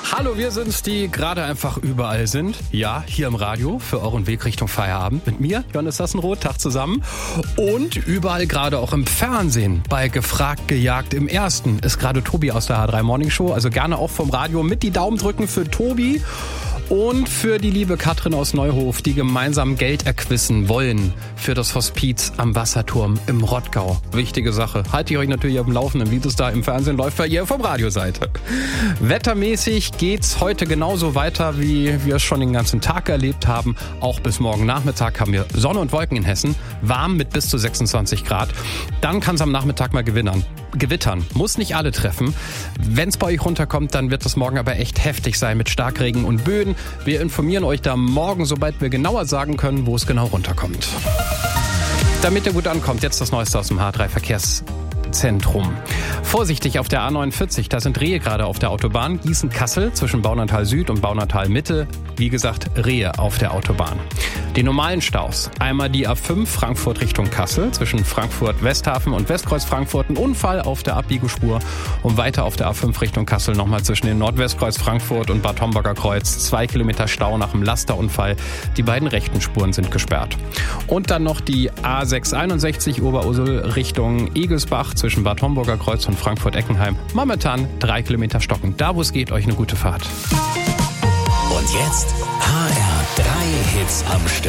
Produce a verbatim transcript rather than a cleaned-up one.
Hallo, wir sind's, die gerade einfach überall sind. Ja, hier im Radio für euren Weg Richtung Feierabend mit mir, Johannes Sassenroth, Tag zusammen. Und überall gerade auch im Fernsehen. Bei Gefragt, Gejagt im Ersten ist gerade Tobi aus der H drei Morning Show. Also gerne auch vom Radio mit die Daumen drücken für Tobi. Und für die liebe Katrin aus Neuhof, die gemeinsam Geld erquissen wollen für das Hospiz am Wasserturm im Rottgau. Wichtige Sache. Haltet ihr euch natürlich auf dem Laufenden, wie das da im Fernsehen läuft, weil ihr vom Radio seid. Wettermäßig geht's heute genauso weiter, wie wir es schon den ganzen Tag erlebt haben. Auch bis morgen Nachmittag haben wir Sonne und Wolken in Hessen. Warm mit bis zu sechsundzwanzig Grad. Dann kann es am Nachmittag mal gewittern. Gewittern. Muss nicht alle treffen. Wenn es bei euch runterkommt, dann wird es morgen aber echt heftig sein mit Starkregen und Böen. Wir informieren euch da morgen, sobald wir genauer sagen können, wo es genau runterkommt. Damit ihr gut ankommt, jetzt das Neueste aus dem H drei Verkehrszentrum. Vorsichtig auf der A neunundvierzig, da sind Rehe gerade auf der Autobahn. Gießen-Kassel zwischen Baunatal Süd und Baunatal Mitte. Wie gesagt, Rehe auf der Autobahn. Die normalen Staus. Einmal die A fünf Frankfurt Richtung Kassel zwischen Frankfurt Westhafen und Westkreuz Frankfurt. Ein Unfall auf der Abbiegespur. Und weiter auf der A fünf Richtung Kassel nochmal zwischen dem Nordwestkreuz Frankfurt und Bad Homburger Kreuz. Zwei Kilometer Stau nach dem Lasterunfall. Die beiden rechten Spuren sind gesperrt. Und dann noch die A sechshunderteinundsechzig Oberursel Richtung Egelsbach zwischen Bad Homburger Kreuz und Frankfurt-Eckenheim. Momentan drei Kilometer stocken. Da, wo es geht, euch eine gute Fahrt. Und jetzt H R drei Hits am Stück.